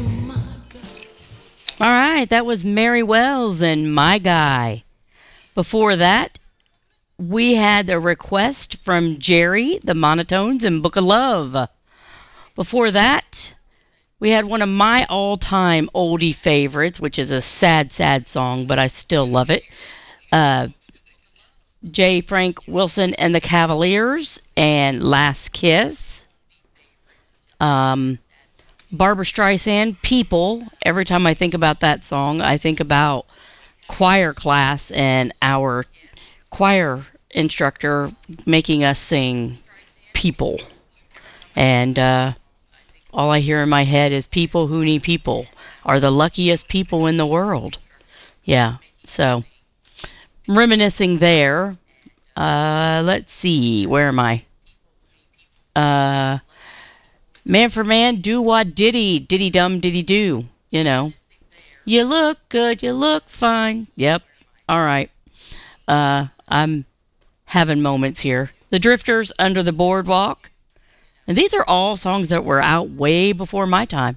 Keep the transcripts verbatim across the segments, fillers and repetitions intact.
All right, that was Mary Wells and My Guy. Before that, we had a request from Jerry, the Monotones, and Book of Love. Before that, we had one of my all-time oldie favorites, which is a sad, sad song, but I still love it. Uh, J. Frank Wilson and the Cavaliers and Last Kiss. Um, Barbra Streisand, People. Every time I think about that song, I think about choir class and our choir instructor making us sing People. And uh, all I hear in my head is people who need people are the luckiest people in the world. Yeah, so reminiscing there. Uh, let's see, where am I? Uh, man for man, do what diddy, diddy dum diddy do, you know. You look good, you look fine. Yep, all right. Uh, I'm having moments here. The Drifters, Under the Boardwalk. And these are all songs that were out way before my time.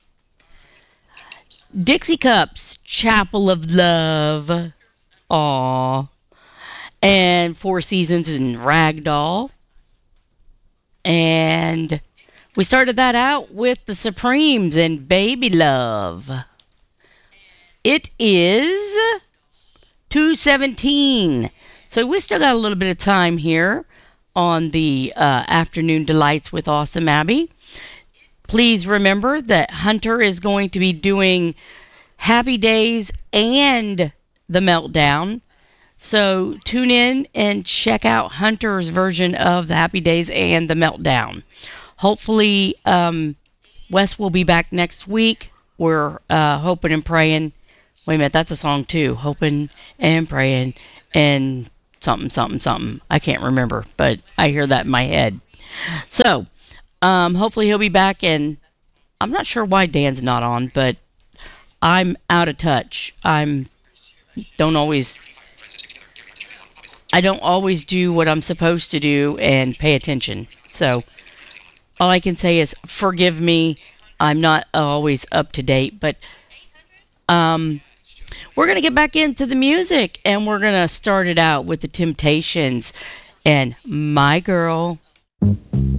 Dixie Cups, Chapel of Love. Aww. And Four Seasons and Ragdoll. And we started that out with the Supremes and Baby Love. It is two seventeen. So we still got a little bit of time here on the uh, Afternoon Delights with Awesome Abby. Please remember that Hunter is going to be doing Happy Days and The Meltdown. So tune in and check out Hunter's version of the Happy Days and The Meltdown. Hopefully, um, Wes will be back next week. We're uh, hoping and praying. Wait a minute, that's a song too. Hoping and praying and something, something, something. I can't remember, but I hear that in my head. So, um, hopefully he'll be back, and I'm not sure why Dan's not on, but I'm out of touch. I'm don't always I don't always do what I'm supposed to do and pay attention. So, all I can say is forgive me. I'm not always up to date, but um we're going to get back into the music, and we're going to start it out with the Temptations and My Girl.